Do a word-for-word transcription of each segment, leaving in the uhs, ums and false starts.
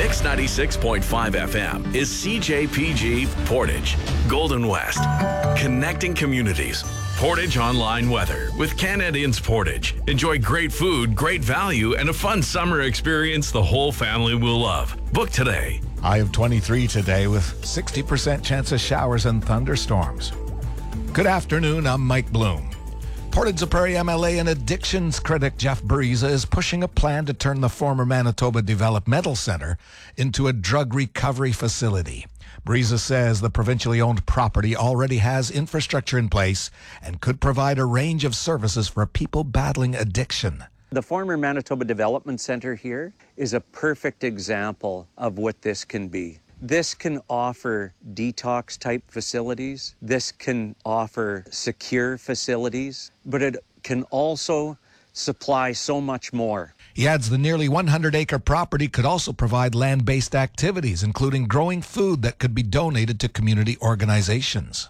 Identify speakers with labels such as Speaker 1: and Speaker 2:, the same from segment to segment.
Speaker 1: Mix ninety-six point five F M is C J P G Portage, Golden West, connecting communities. Portage Online Weather with Canadians Portage. Enjoy great food, great value, and a fun summer experience the whole family will love. Book today.
Speaker 2: High of twenty-three today with sixty percent chance of showers and thunderstorms. Good afternoon, I'm Mike Bloom. Portage Prairie M L A and addictions critic Jeff Bariza is pushing a plan to turn the former Manitoba Developmental Centre into a drug recovery facility. Bariza says the provincially owned property already has infrastructure in place and could provide a range of services for people battling addiction.
Speaker 3: The former Manitoba Development Centre here is a perfect example of what this can be. This can offer detox-type facilities. This can offer secure facilities, but it can also supply so much more.
Speaker 2: He adds the nearly one hundred acre property could also provide land-based activities, including growing food that could be donated to community organizations.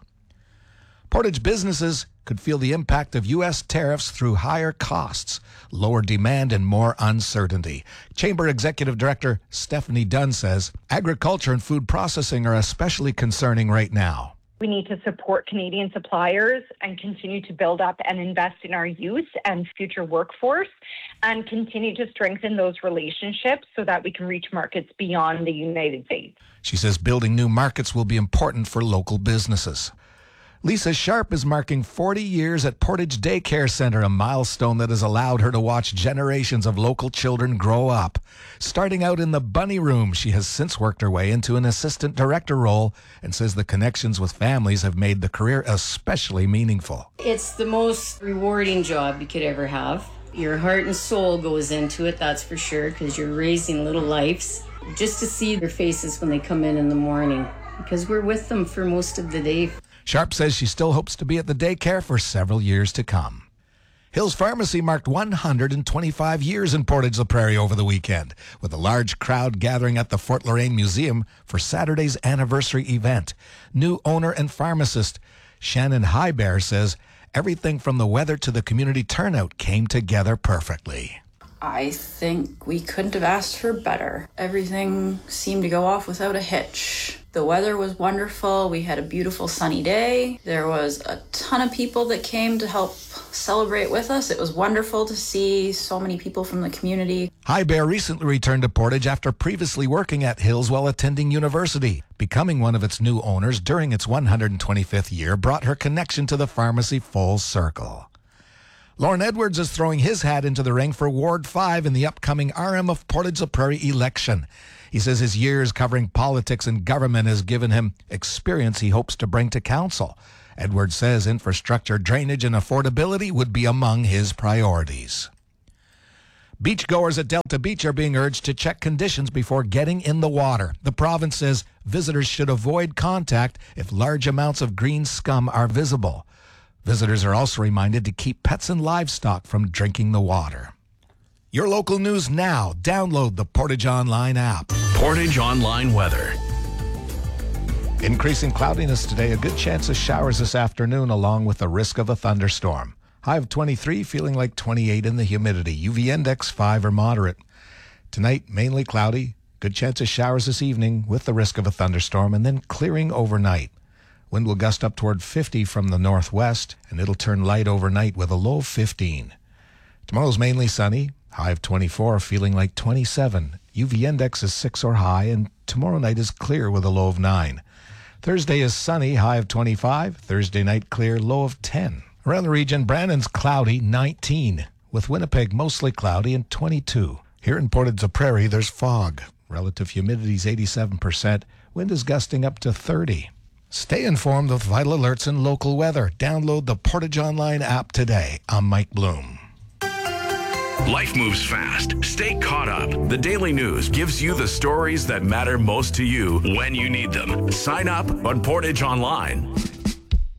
Speaker 2: Portage businesses could feel the impact of U S tariffs through higher costs, lower demand, and more uncertainty. Chamber Executive Director Stephanie Dunn says agriculture and food processing are especially concerning right now.
Speaker 4: We need to support Canadian suppliers and continue to build up and invest in our youth and future workforce and continue to strengthen those relationships so that we can reach markets beyond the United States.
Speaker 2: She says building new markets will be important for local businesses. Lisa Sharp is marking forty years at Portage Daycare Centre, a milestone that has allowed her to watch generations of local children grow up. Starting out in the bunny room, she has since worked her way into an assistant director role and says the connections with families have made the career especially meaningful.
Speaker 5: It's the most rewarding job you could ever have. Your heart and soul goes into it, that's for sure, because you're raising little lives. Just to see their faces when they come in in the morning, because we're with them for most of the day.
Speaker 2: Sharp says she still hopes to be at the daycare for several years to come. Hills Pharmacy marked one hundred twenty-five years in Portage La Prairie over the weekend, with a large crowd gathering at the Fort Loraine Museum for Saturday's anniversary event. New owner and pharmacist Shannon Highbear says everything from the weather to the community turnout came together perfectly.
Speaker 6: I think we couldn't have asked for better. Everything seemed to go off without a hitch. The weather was wonderful. We had a beautiful sunny day. There was a ton of people that came to help celebrate with us. It was wonderful to see so many people from the community.
Speaker 2: Highbear recently returned to Portage after previously working at Hills while attending university. Becoming one of its new owners during its one hundred twenty-fifth year brought her connection to the pharmacy full circle. Lauren Edwards is throwing his hat into the ring for Ward five in the upcoming R M of Portage La Prairie election. He says his years covering politics and government has given him experience he hopes to bring to council. Edwards says infrastructure, drainage, and affordability would be among his priorities. Beachgoers at Delta Beach are being urged to check conditions before getting in the water. The province says visitors should avoid contact if large amounts of green scum are visible. Visitors are also reminded to keep pets and livestock from drinking the water. Your local news now. Download the Portage Online app.
Speaker 1: Portage Online Weather.
Speaker 2: Increasing cloudiness today. A good chance of showers this afternoon along with the risk of a thunderstorm. High of twenty-three, feeling like twenty-eight in the humidity. U V index five or moderate. Tonight, mainly cloudy. Good chance of showers this evening with the risk of a thunderstorm and then clearing overnight. Wind will gust up toward fifty from the northwest, and it'll turn light overnight with a low of fifteen. Tomorrow's mainly sunny, high of twenty-four, feeling like twenty-seven. U V index is six or high, and tomorrow night is clear with a low of nine. Thursday is sunny, high of twenty-five. Thursday night clear, low of ten. Around the region, Brandon's cloudy, nineteen, with Winnipeg mostly cloudy and twenty-two. Here in Portage La Prairie, there's fog. Relative humidity is eighty-seven percent. Wind is gusting up to thirty. Stay informed with vital alerts and local weather. Download the Portage Online app today. I'm Mike Bloom.
Speaker 1: Life moves fast. Stay caught up. The Daily News gives you the stories that matter most to you when you need them. Sign up on Portage Online.